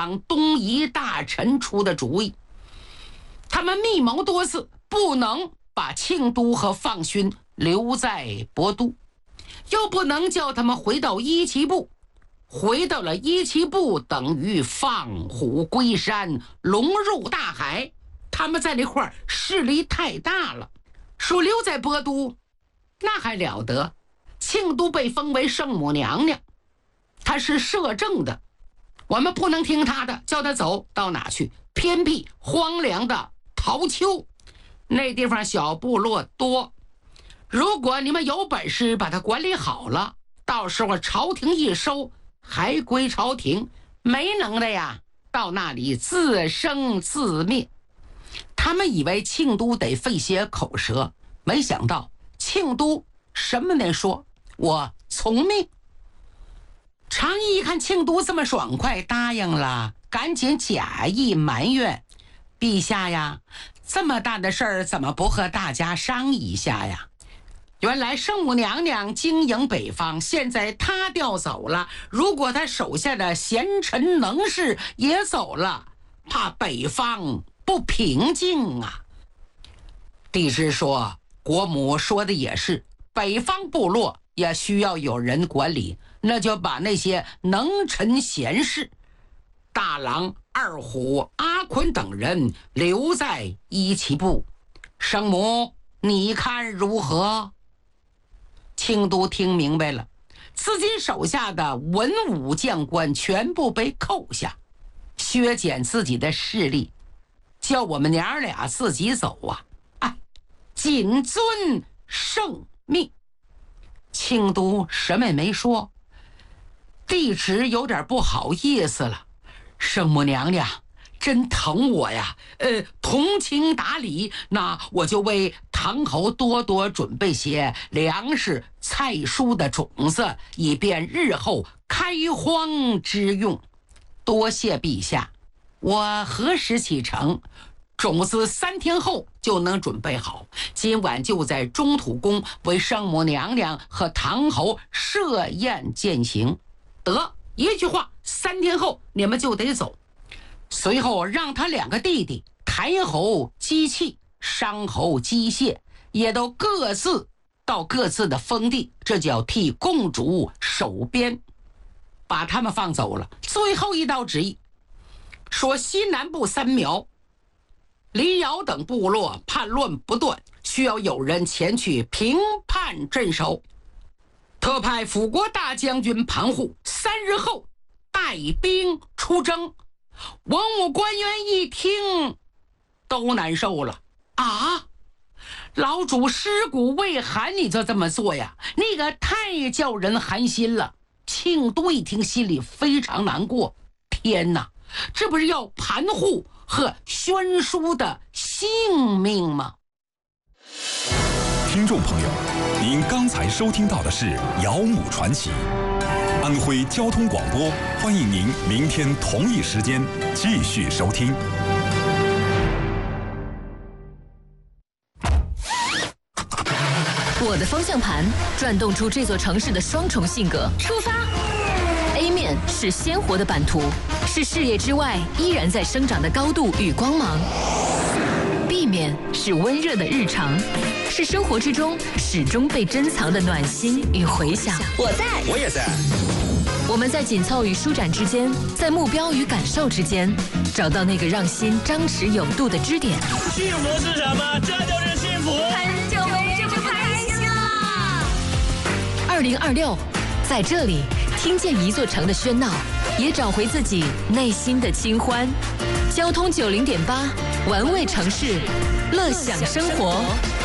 方东夷大臣出的主意。他们密谋多次，不能把庆都和放勋留在亳都，又不能叫他们回到伊岐部。回到了伊岐部，等于放虎归山，龙入大海。他们在那块儿势力太大了，说留在亳都那还了得。庆都被封为圣母娘娘，她是摄政的，我们不能听她的，叫她走到哪去？偏僻荒凉的陶丘，那地方小部落多。如果你们有本事把它管理好了，到时候朝廷一收，还归朝廷；没能的呀，到那里自生自灭。他们以为庆都得费些口舌，没想到庆都什么没说，我从命。常毅一看庆都这么爽快，答应了，赶紧假意埋怨：陛下呀，这么大的事儿怎么不和大家商议一下呀？原来圣母娘娘经营北方，现在她调走了，如果她手下的贤臣能士也走了，怕北方不平静啊。帝师说，国母说的也是，北方部落也需要有人管理，那就把那些能臣贤士大郎、二虎、阿坤等人留在伊岐部。圣母，你看如何？庆都听明白了，自己手下的文武将官全部被扣下，削减自己的势力，叫我们娘俩自己走啊！哎，谨遵圣命。庆都什么也没说，帝侄有点不好意思了。圣母娘娘真疼我呀，同情达理，那我就为唐侯多多准备些粮食、菜蔬的种子，以便日后开荒之用。多谢陛下，我何时启程？种子3天后就能准备好，今晚就在中土宫为圣母娘娘和唐侯设宴饯行。得，一句话，3天后你们就得走。随后让他2个弟弟台侯姬器、商侯姬谢也都各自到各自的封地，这叫替共主守边，把他们放走了。最后一道旨意说，西南部3苗、黎瑶等部落叛乱不断，需要有人前去平叛镇守，特派辅国大将军盘户3日后带兵出征。文武官员一听都难受了啊！老主尸骨未寒，你就这么做呀？那个太叫人寒心了。庆都一听心里非常难过，天哪，这不是要盘户和宣书的性命吗？ 听众朋友，您刚才收听到的是《姚母传奇》，安徽交通广播，欢迎您明天同一时间继续收听。 我的方向盘转动出这座城市的双重性格。出发 ！A 面是鲜活的版图，是视野之外依然在生长的高度与光芒。B 面是温热的日常，是生活之中始终被珍藏的暖心与回响。 我在， 我也在。 我们在紧凑与舒展之间，在目标与感受之间，找到那个让心张弛有度的支点。 幸福是什么？这就是幸福。 很久没这么开心了。 2026，在这里听见一座城的喧闹，也找回自己内心的清欢。交通90.8，玩味城市，乐享生活。